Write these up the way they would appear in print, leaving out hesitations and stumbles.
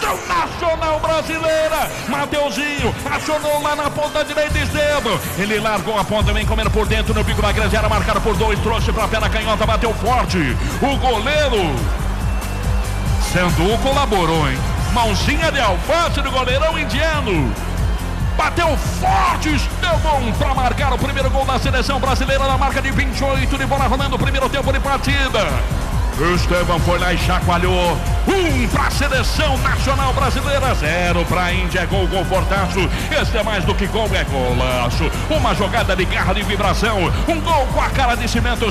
seleção nacional brasileira. Mateuzinho acionou lá na ponta direita, Estevam. Ele largou a ponta, vem comendo por dentro no bico da grande área, marcado por 2, trouxe pra perna canhota, bateu forte. O goleiro Sandu colaborou, hein? Mãozinha de alface do goleirão indiano. Bateu forte, Estevam, para marcar o primeiro gol da seleção brasileira na marca de 28 de bola rolando o primeiro tempo de partida. Estevam foi lá e chacoalhou. 1 para a seleção nacional brasileira, 0 para a Índia. Gol, fortaço. Este é mais do que gol, é golaço. Uma jogada de garra, de vibração. Um gol com a cara de Cimento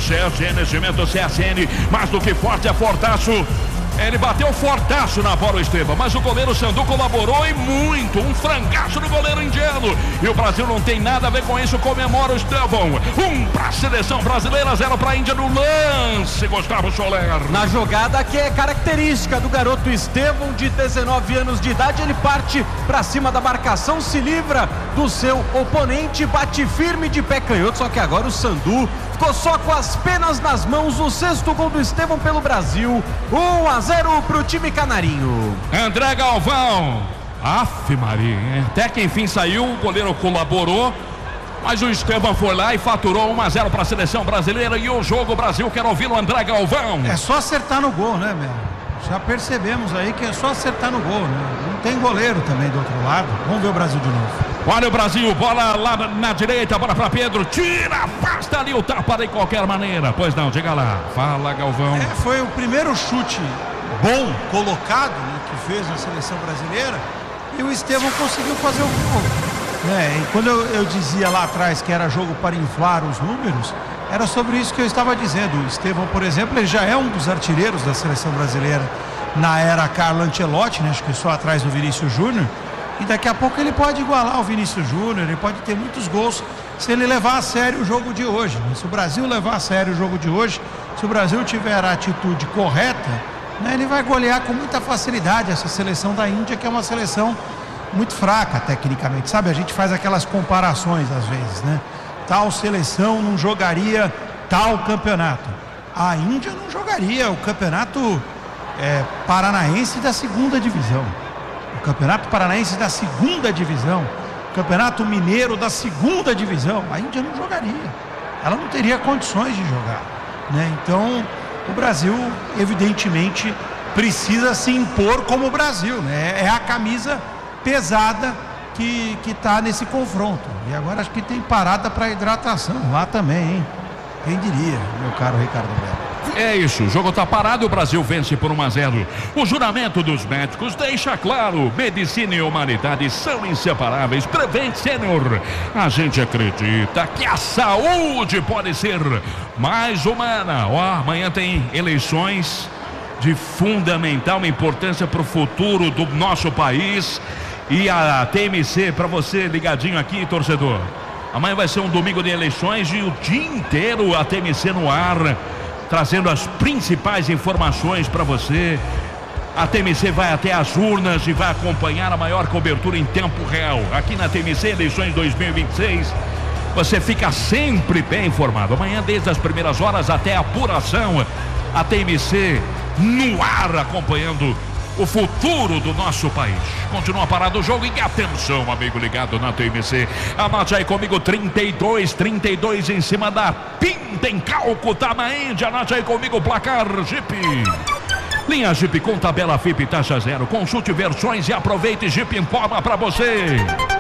CSN. Mais do que forte, é fortaço. Ele bateu fortaço na bola, o Estevam, mas o goleiro Sandu colaborou e muito. Um frangaço do goleiro indiano. E o Brasil não tem nada a ver com isso, comemora o Estevam. 1 para a seleção brasileira, 0 para a Índia no lance, Gustavo Soler. Na jogada que é característica do garoto Estevam, de 19 anos de idade, ele parte para cima da marcação, se livra do seu oponente, bate firme de pé canhoto, só que agora o Sandu ficou só com as penas nas mãos. O 6º gol do Estevam pelo Brasil. 1-0 pro time canarinho. André Galvão. Aff, Maria, hein? Até que enfim saiu, o goleiro colaborou, mas o Estevam foi lá e faturou 1-0 para a seleção brasileira. E o jogo, Brasil, quer ouvir o André Galvão. É só acertar no gol, né, meu? Já percebemos aí que é só acertar no gol, né? Não tem goleiro também do outro lado. Vamos ver o Brasil de novo. Olha o Brasil, bola lá na direita, bola para Pedro, tira, afasta ali o tapa de qualquer maneira. Pois não, diga lá, fala, Galvão. Foi o primeiro chute bom colocado, né, que fez na seleção brasileira, e o Estevam conseguiu fazer o gol. E quando eu dizia lá atrás que era jogo para inflar os números, era sobre isso que eu estava dizendo. O Estevam, por exemplo, ele já é um dos artilheiros da seleção brasileira na era Carlo Ancelotti, né, acho que só atrás do Vinícius Júnior. E daqui a pouco ele pode igualar o Vinícius Júnior, ele pode ter muitos gols se ele levar a sério o jogo de hoje. Se o Brasil levar a sério o jogo de hoje, se o Brasil tiver a atitude correta, né, ele vai golear com muita facilidade essa seleção da Índia, que é uma seleção muito fraca tecnicamente, sabe? A gente faz aquelas comparações às vezes, né? Tal seleção não jogaria tal campeonato. A Índia não jogaria o campeonato paranaense da 2ª divisão. O Campeonato Paranaense da 2ª divisão, o Campeonato Mineiro da 2ª divisão, a Índia não jogaria, ela não teria condições de jogar, né? Então o Brasil evidentemente precisa se impor como o Brasil, né? É a camisa pesada que está nesse confronto. E agora acho que tem parada para hidratação lá também, hein? Quem diria, meu caro Ricardo Belo. É isso, o jogo está parado e o Brasil vence por 1-0. O juramento dos médicos deixa claro: medicina e humanidade são inseparáveis. Prevent Senior, a gente acredita que a saúde pode ser mais humana. Amanhã tem eleições de fundamental importância para o futuro do nosso país. E a TMC, para você ligadinho aqui, torcedor, amanhã vai ser um domingo de eleições e o dia inteiro a TMC no ar, trazendo as principais informações para você. A TMC vai até as urnas e vai acompanhar a maior cobertura em tempo real. Aqui na TMC, eleições 2026, você fica sempre bem informado. Amanhã, desde as primeiras horas até a apuração, a TMC no ar, acompanhando o futuro do nosso país. Continua parado o jogo e atenção, amigo ligado na TMC. Anote aí comigo: 32 em cima da Pinta em Calcutá, na Índia. Anote aí comigo o placar Jeep. Linha Jeep com tabela FIP taxa 0. Consulte versões e aproveite. Jeep informa pra você.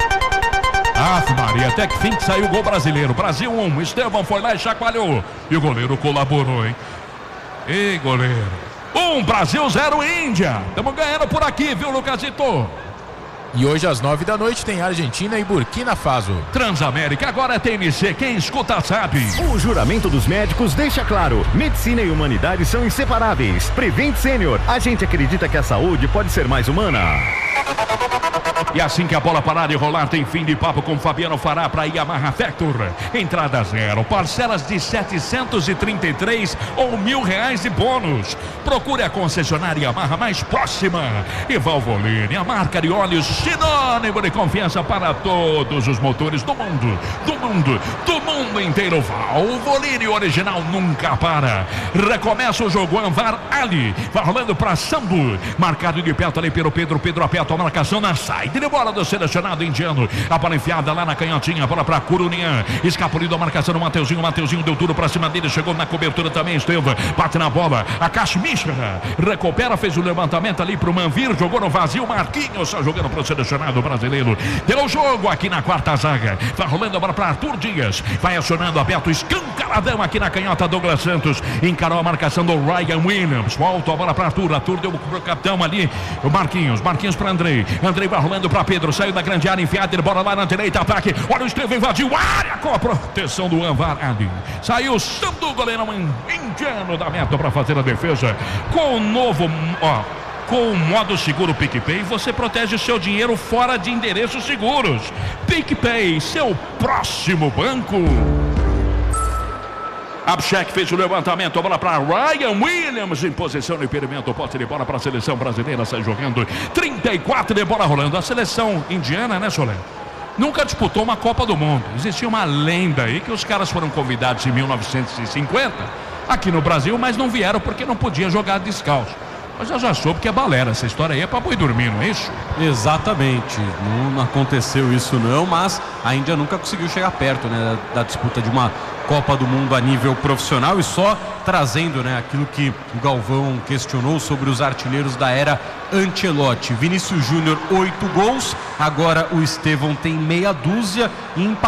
Maria, até que fim que saiu o gol brasileiro. Brasil 1, Estevam foi lá e chacoalhou. E o goleiro colaborou, hein? Ei, goleiro. 1, Brasil 0, Índia. Estamos ganhando por aqui, viu, Lucasito? E hoje às 9 da noite tem Argentina e Burkina Faso. Transamérica, agora é TMC, quem escuta sabe. O juramento dos médicos deixa claro: medicina e humanidade são inseparáveis. Prevent Senior, a gente acredita que a saúde pode ser mais humana. E assim que a bola parar de rolar, tem fim de papo com Fabiano Fará para Yamaha Factor. Entrada zero, parcelas de 733 ou R$1.000 de bônus. Procure a concessionária Yamaha mais próxima. E Valvoline, a marca de óleos sinônimo de confiança para todos os motores do mundo inteiro. Valvoline original nunca para. Recomeça o jogo. Anwar Ali vai rolando para Sambu, marcado de perto ali pelo Pedro aperta a marcação na saída de bola do selecionado indiano. A bola enfiada lá na canhotinha, a bola para Curunian, escapulido a marcação do Mateuzinho deu duro para cima dele, chegou na cobertura também, Estevam, bate na bola, a Kashmishra recupera, fez o levantamento ali pro Manvir, jogou no vazio, Marquinhos só jogando pro selecionado brasileiro. Deu jogo aqui na quarta zaga, vai rolando a bola para Arthur Dias, vai acionando aberto, escancaradão aqui na canhota, Douglas Santos encarou a marcação do Ryan Williams, volta a bola para Arthur deu pro capitão ali, o Marquinhos para Andrei vai rolando para Pedro, saiu da grande área, enfiada, ele bola lá na direita, ataque, olha o Estevam, invadiu a área com a proteção do Anwar Ali, saiu o Sandu, goleirão indiano da meta para fazer a defesa, com o novo, com o modo seguro PicPay, você protege o seu dinheiro fora de endereços seguros. PicPay, seu próximo banco. Abchek fez o levantamento, a bola para Ryan Williams em posição de impedimento, posse de bola para a seleção brasileira, sai jogando 34 de bola rolando. A seleção indiana, né, Solé? Nunca disputou uma Copa do Mundo. Existia uma lenda aí que os caras foram convidados em 1950 aqui no Brasil, mas não vieram porque não podia jogar descalço. Mas eu já soube que é balela, essa história aí é pra boi dormir, não é isso? Exatamente, não aconteceu isso não, mas a Índia nunca conseguiu chegar perto, né, da disputa de uma Copa do Mundo a nível profissional. E só trazendo, né, aquilo que o Galvão questionou sobre os artilheiros da era Ancelotti. Vinícius Júnior 8 gols, agora o Estevam tem meia dúzia,